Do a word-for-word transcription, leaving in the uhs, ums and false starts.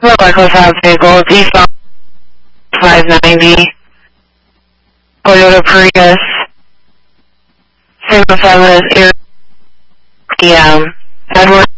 Equifax vehicle, D five ninety, Toyota Prius, Sigma seven is Air P M, Edward